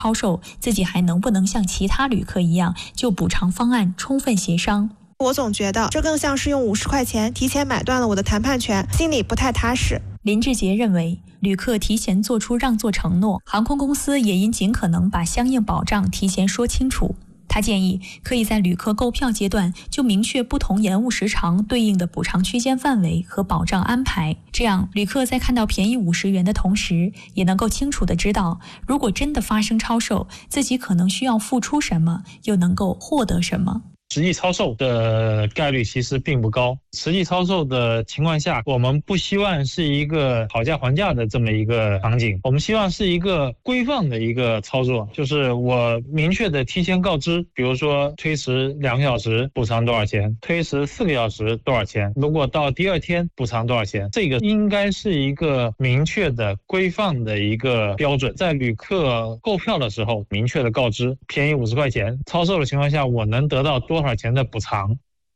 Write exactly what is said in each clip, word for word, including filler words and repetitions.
超售，自己还能不能像其他旅客一样就补偿方案充分协商。 我总觉得这更像是用五十块钱提前买断了我的谈判权，心里不太踏实。 林志杰认为，旅客提前做出让座承诺，航空公司也应尽可能把相应保障提前说清楚。他建议可以在旅客购票阶段就明确不同延误时长对应的补偿区间范围和保障安排，这样旅客在看到便宜五十元的同时，也能够清楚地知道，如果真的发生超售，自己可能需要付出什么，又能够获得什么。 实际超售的概率其实并不高。实际超售的情况下，我们不希望是一个讨价还价的这么一个场景，我们希望是一个规范的一个操作，就是我明确的提前告知，比如说推迟两个小时补偿多少钱，推迟四个小时多少钱，如果到第二天补偿多少钱，这个应该是一个明确的规范的一个标准。在旅客购票的时候明确的告知，便宜五十块钱，超售的情况下我能得到多多少钱的补偿。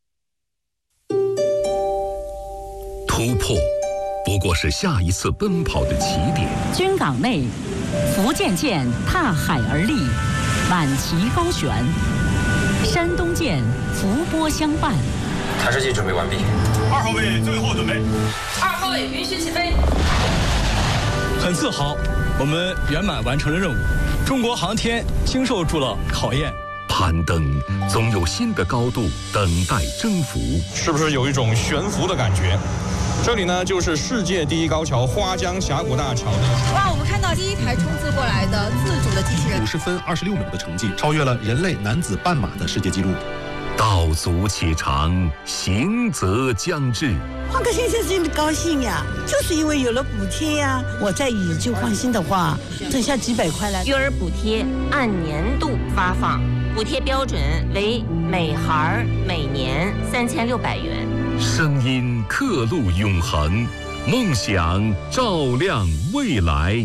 突破不过是下一次奔跑的起点。 军港内，福建舰踏海而立，满旗高悬；山东舰伏波相伴。 台式机准备完毕。 二号位最后准备。 二号位允许起飞。 很自豪，我们圆满完成了任务。中国航天经受住了考验。 攀登总有新的高度等待征服， 是不是有一种悬浮的感觉？这里呢，就是世界第一高桥花江峡谷大桥的。 哇，我们看到第一台冲刺过来的自主的机器人， 五十分二十六秒的成绩，超越了人类男子半马的世界纪录。 道阻且长，行则将至。 黄克先生真的高兴呀，就是因为有了补贴呀。我在以就放心的话，剩下几百块来。 育儿补贴按年度发放，补贴标准为每孩每年三千六百元。 声音刻录永恒，梦想照亮未来。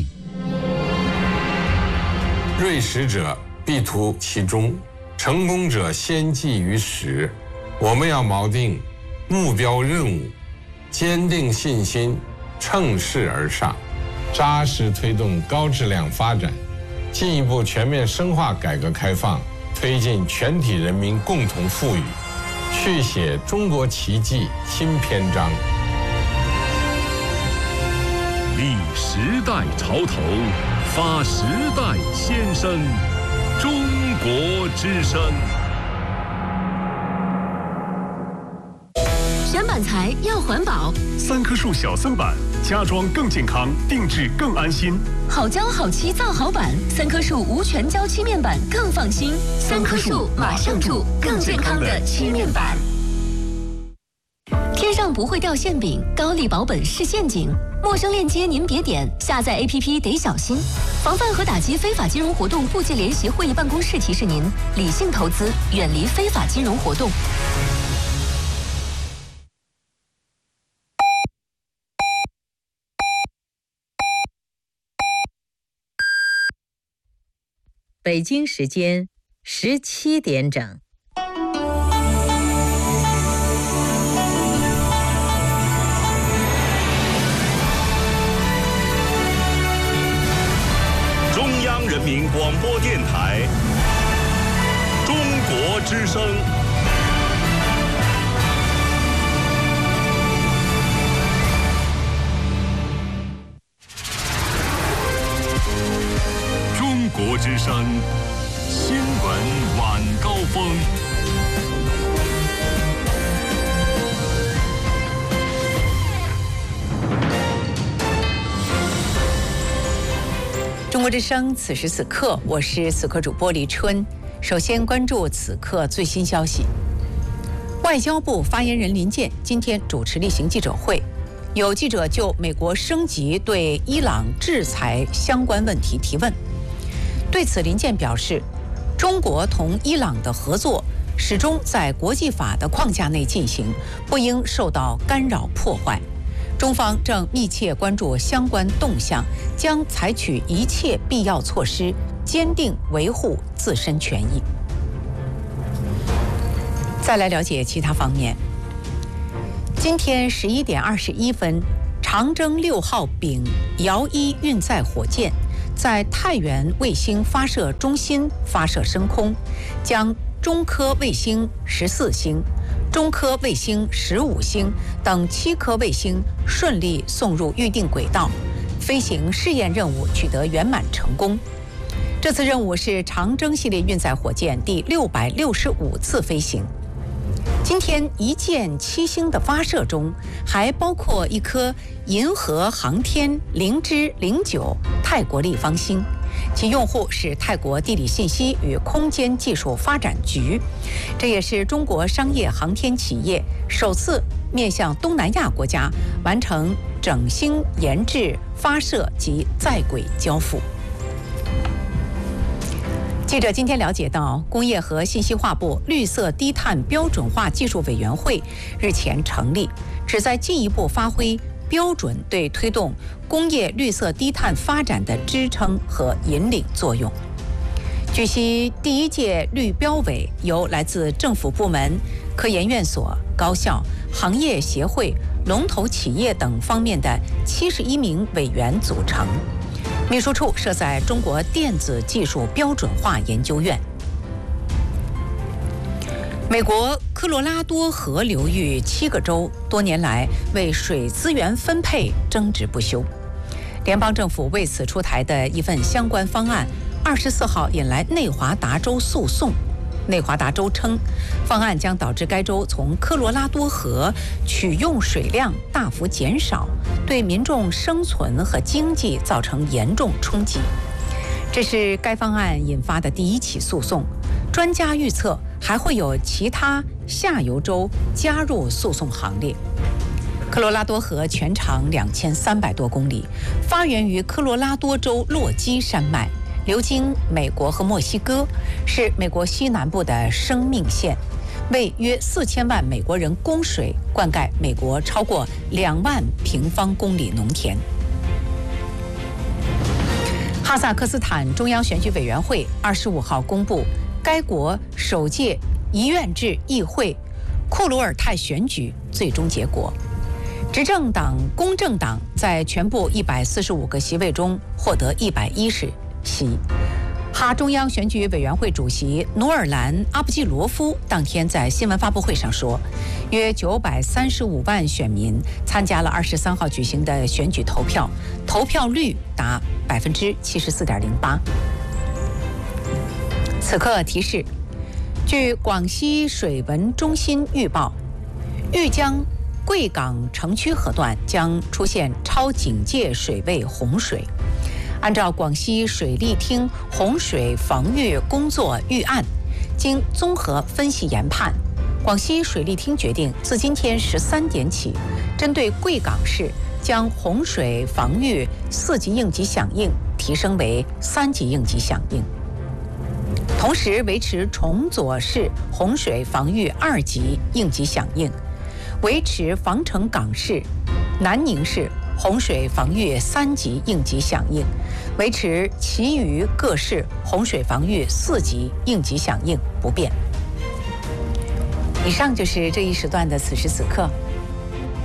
锐识者必图其中，成功者先记于始。我们要锚定目标任务，坚定信心，乘势而上，扎实推动高质量发展，进一步全面深化改革开放，推进全体人民共同富裕，续写中国奇迹新篇章。 立时代潮头，发时代先声，中国之声。 选板材要环保， 三棵树小色板，家装更健康，定制更安心。 好胶好漆造好板，三棵树无全胶漆面板更放心。三棵树马上住更健康的漆面板。天上不会掉馅饼，高利保本是陷阱。陌生链接您别点，下载 A P P 得小心。防范和打击非法金融活动部际联席会议办公室提示您：理性投资，远离非法金融活动。 北京时间十七点整。 中央人民广播电台，中国之声。中国之声新闻晚高峰。 中国之声，此时此刻，我是此刻主播李春。首先关注此刻最新消息。外交部发言人林健今天主持例行记者会，有记者就美国升级对伊朗制裁相关问题提问。对此，林健表示，中国同伊朗的合作始终在国际法的框架内进行，不应受到干扰破坏。中方正密切关注相关动向，将采取一切必要措施，坚定维护自身权益。再来了解其他方面。今天十一点二十一分，长征六号丙遥一运载火箭在太原卫星发射中心发射升空，将中科卫星十四星、中科卫星十五星等七颗卫星顺利送入预定轨道，飞行试验任务取得圆满成功。这次任务是长征系列运载火箭第六百六十五次飞行。今天一箭七星的发射中，还包括一颗银河航天零之零九泰国立方星，其用户是泰国地理信息与空间技术发展局，这也是中国商业航天企业首次面向东南亚国家完成整星研制、发射及在轨交付。记者今天了解到，工业和信息化部绿色低碳标准化技术委员会日前成立，旨在进一步发挥标准对推动工业绿色低碳发展的支撑和引领作用。据悉，第一届绿标委由来自政府部门、科研院所、高校、行业协会、龙头企业等方面的七十一名委员组成。秘书处设在中国电子技术标准化研究院。美国科罗拉多河流域七个州多年来为水资源分配争执不休，联邦政府为此出台的一份相关方案，二十四号引来内华达州诉讼。内华达州称，方案将导致该州从科罗拉多河取用水量大幅减少，对民众生存和经济造成严重冲击。这是该方案引发的第一起诉讼，专家预测还会有其他下游州加入诉讼行列。科罗拉多河全长两千三百多公里，发源于科罗拉多州落基山脉，流经美国和墨西哥，是美国西南部的生命线，为约四千万美国人供水，灌溉美国超过两万平方公里农田。哈萨克斯坦中央选举委员会二十五号公布该国首届一院制议会库鲁尔泰选举最终结果。执政党公正党在全部一百四十五个席位中获得一百一十席。哈中央选举委员会主席努尔兰阿布季罗夫当天在新闻发布会上说，约九百三十五万选民参加了二十三号举行的选举投票，投票率达百分之七十四点零八。此刻提示，据广西水文中心预报，豫江贵港城区河段将出现超警戒水位洪水。按照广西水利厅洪水防御工作预案，经综合分析研判，广西水利厅决定自今天十三点起，针对贵港市将洪水防御四级应急响应提升为三级应急响应，同时维持崇左市洪水防御二级应急响应，维持防城港市、南宁市洪水防御三级应急响应，维持其余各市洪水防御四级应急响应不变。以上就是这一时段的此时此刻。